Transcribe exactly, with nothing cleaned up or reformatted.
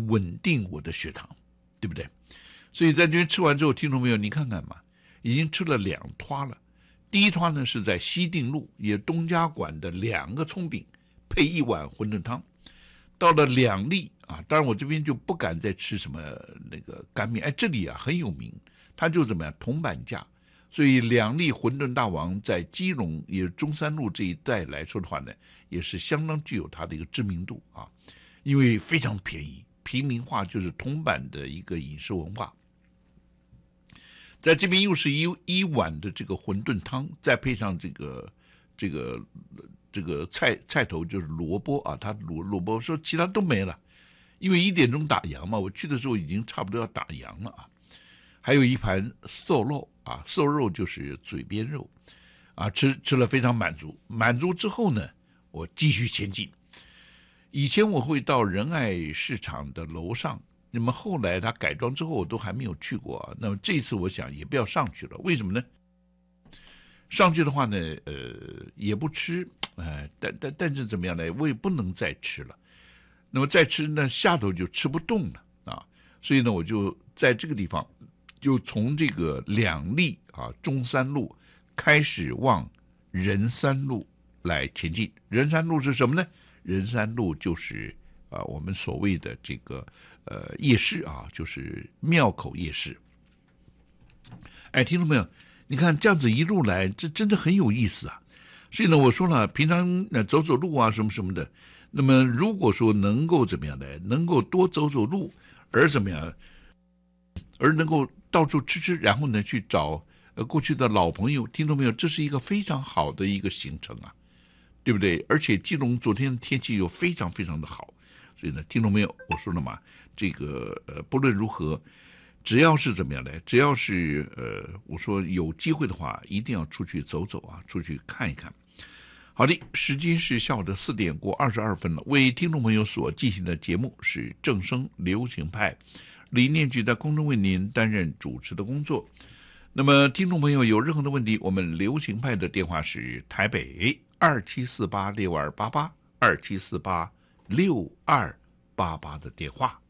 稳定我的血糖，对不对？所以在这边吃完之后，听众朋友你看看嘛，已经吃了两拖了。第一拖呢是在西定路，也东家馆的两个葱饼配一碗馄饨汤，到了两粒啊，当然我这边就不敢再吃什么那个干面，哎，这里啊很有名，它就怎么样铜板价，所以两粒馄饨大王在基隆也是中山路这一带来说的话呢，也是相当具有它的一个知名度啊，因为非常便宜，平民化就是铜板的一个饮食文化。在这边又是一一碗的这个馄饨汤，再配上这个这个这个菜菜头就是萝卜啊，它萝萝卜说其他都没了，因为一点钟打烊嘛，我去的时候已经差不多要打烊了啊。还有一盘瘦肉啊，瘦肉就是嘴边肉啊，吃吃了非常满足。满足之后呢，我继续前进。以前我会到仁爱市场的楼上。那么后来它改装之后，我都还没有去过。那么这次我想也不要上去了，为什么呢？上去的话呢，呃，也不吃，呃，但但但是怎么样呢？我也不能再吃了。那么再吃呢，下头就吃不动了啊。所以呢，我就在这个地方，就从这个两利啊中山路开始往仁山路来前进。仁山路是什么呢？仁山路就是啊我们所谓的这个呃夜市啊，就是庙口夜市。哎，听到没有？你看这样子一路来，这真的很有意思啊。所以呢，我说了，平常呃走走路啊什么什么的，那么如果说能够怎么样呢？能够多走走路，而怎么样？而能够到处吃吃，然后呢去找呃过去的老朋友，听到没有？这是一个非常好的一个行程啊，对不对？而且基隆昨天的天气又非常非常的好，所以呢，听懂没有？我说了嘛，这个呃不论如何，只要是怎么样的，只要是呃我说有机会的话，一定要出去走走啊，出去看一看。好的，时间是下午的四点过二十二分了。为听众朋友所进行的节目是正声流行派，李念举在空中为您担任主持的工作。那么听众朋友有任何的问题，我们流行派的电话是台北二七四八六二八八二七四八六二八八的电话。